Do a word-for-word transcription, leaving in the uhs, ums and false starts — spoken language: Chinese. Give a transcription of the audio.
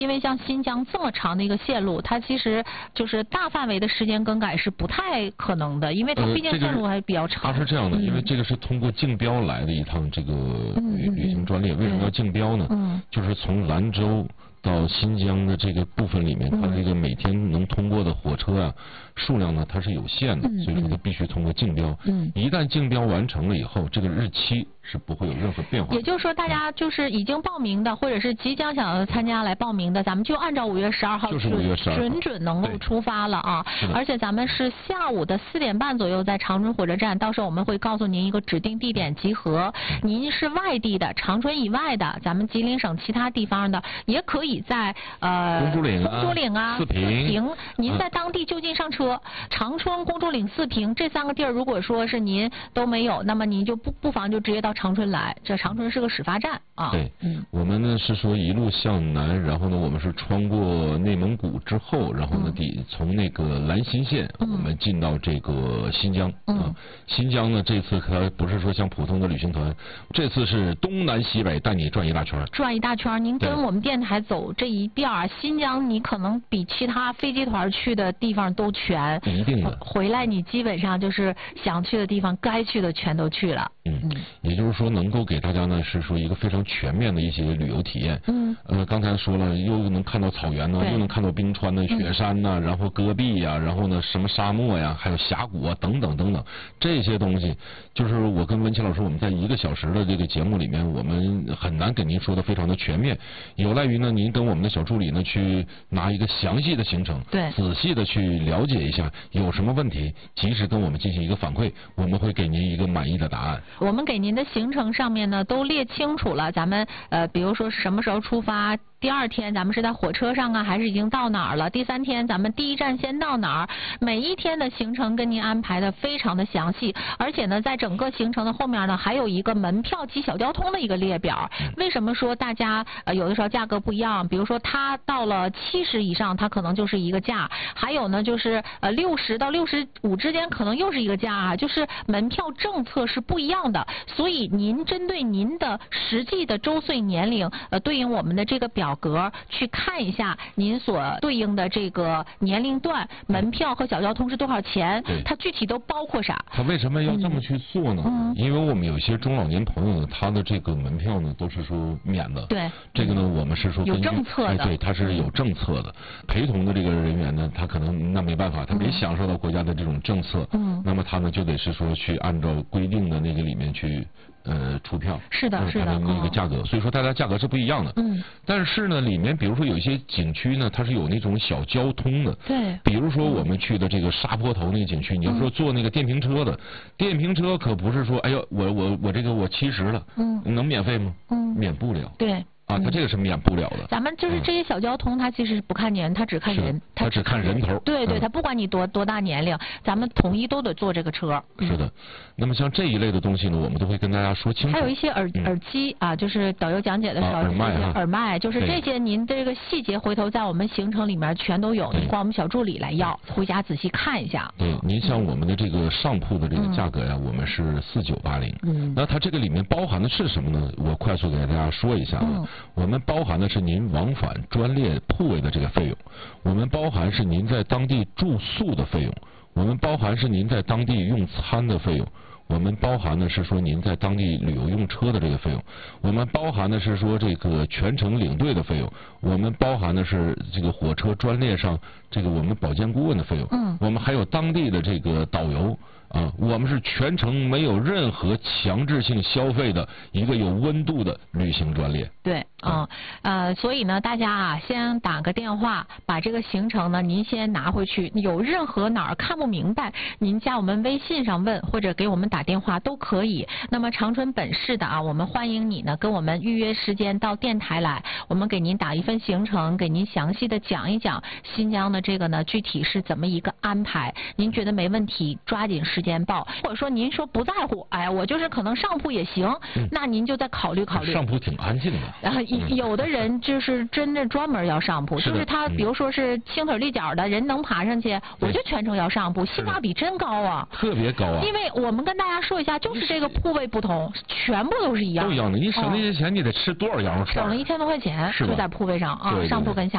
因为像新疆这么长的一个线路，它其实就是大范围的时间更改是不太可能的，因为它毕竟线路还比较长。 它是这样的， 嗯、 因为这个是通过竞标来的一趟这个旅旅行专列，为什么要竞标呢？ 嗯， 就是从兰州到新疆的这个部分里面，它这个每天能通过的火车啊数量呢，它是有限的，所以说它必须通过竞标。 嗯， 一旦竞标完成了以后，这个日期是不会有任何变化。 也就是说，大家就是已经报名的，或者是即将想要参加来报名的，咱们就按照五月十二号就是五月十二号准准能够出发了啊！而且咱们是下午的四点半左右在长春火车站，到时候我们会告诉您一个指定地点集合。您是外地的，长春以外的，咱们吉林省其他地方的，也可以在呃公主岭啊、 公主岭啊、 四平， 您在当地就近上车。长春、公主岭、四平这三个地儿，如果说是您都没有，那么您就不不妨就直接到长春来。这长春是个始发站啊。 对， 嗯， 我们呢是说一路向南，然后呢我们是穿过内蒙古之后，然后呢底从那个兰新县，我们进到这个新疆啊。新疆呢这次它不是说像普通的旅行团，这次是东南西北带你转一大圈。 转一大圈，您跟我们电台走这一遍啊，新疆你可能比其他飞机团去的地方都全。 一定的。 回来你基本上就是想去的地方，该去的全都去了。 嗯，也就是说能够给大家呢是说一个非常全面的一些旅游体验。嗯。呃，刚才说了，又能看到草原呢，又能看到冰川呢、雪山呐、嗯，然后戈壁呀、啊，然后呢什么沙漠呀，还有峡谷啊等等等等，这些东西，就是我跟文琪老师我们在一个小时的这个节目里面，我们很难给您说的非常的全面，有赖于呢您跟我们的小助理呢去拿一个详细的行程， 对， 仔细的去了解一下，有什么问题及时跟我们进行一个反馈，我们会给您一个满意的答案。 我们给您的行程上面呢都列清楚了，咱们呃比如说什么时候出发，第二天咱们是在火车上啊，还是已经到哪儿了？第三天咱们第一站先到哪儿？每一天的行程跟您安排的非常的详细，而且呢，在整个行程的后面呢，还有一个门票及小交通的一个列表。为什么说大家呃有的时候价格不一样？比如说它到了七十以上，它可能就是一个价；还有呢，就是呃六十到六十五之间，可能又是一个价啊。就是门票政策是不一样的，所以您针对您的实际的周岁年龄，呃，对应我们的这个表格去看一下您所对应的这个年龄段，门票和小交通是多少钱，它具体都包括啥？ 它为什么要这么去做呢？嗯、因为我们有一些中老年朋友呢，他的这个门票呢都是说免的。 对。 这个呢，我们是说有政策的。 哎，对，它是有政策的。陪同的这个人员呢，他可能那没办法，他没享受到国家的这种政策。嗯。那么他呢就得是说去按照规定的那个里面去。呃，出票是的，是的， 那个价格、哦，所以说大家价格是不一样的。嗯，但是呢，里面比如说有一些景区呢，它是有那种小交通的。 对。 比如说我们去的这个沙坡头那个景区，你要说坐那个电瓶车的，嗯、电瓶车可不是说，哎呦，我我我这个我七十了，嗯，能免费吗？嗯，免不了。 对。 啊，它这个是免不了的。 咱们就是这些小交通，它其实不看年，它只看人， 它只看人头。 对对，它不管你多多大年龄，咱们统一都得坐这个车。 是的。那么像这一类的东西呢，我们都会跟大家说清楚。 还有一些耳耳机啊，就是导游讲解的时候， 耳麦耳麦，就是这些您这个细节，回头在我们行程里面全都有，您管我们小助理来要，回家仔细看一下。 对，您像我们的这个上铺的这个价格呀，我们是四九八零。嗯。那它这个里面包含的是什么呢？我快速给大家说一下啊，我们包含。那是您往返专列铺位的这个费用，我们包含是您在当地住宿的费用，我们包含是您在当地用餐的费用，我们包含的是说您在当地旅游用车的这个费用，我们包含的是说这个全程领队的费用，我们包含的是这个火车专列上这个我们保健顾问的费用，嗯，我们还有当地的这个导游。啊，我们是全程没有任何强制性消费的一个有温度的旅行专列。 对，嗯，呃，所以呢，大家啊，先打个电话，把这个行程呢，您先拿回去。有任何哪儿看不明白，您加我们微信上问，或者给我们打电话都可以。那么长春本市的啊，我们欢迎你呢，跟我们预约时间到电台来，我们给您打一份行程，给您详细的讲一讲新疆的这个呢，具体是怎么一个安排。您觉得没问题，抓紧时间。时间报，或者说您说不在乎，哎，我就是可能上铺也行，嗯、那您就再考虑考虑。 上铺挺安静的。 然后、嗯、有的人就是真的专门要上铺，就是他比如说是轻腿立脚的人能爬上去，我就全程要上铺，性价比真高啊， 特别高啊。 因为我们跟大家说一下，就是这个铺位不同，全部都是一样， 都一样的。你省那些钱，你得吃多少羊肉串？ 省了一千多块钱，就在铺位上啊，上铺跟下。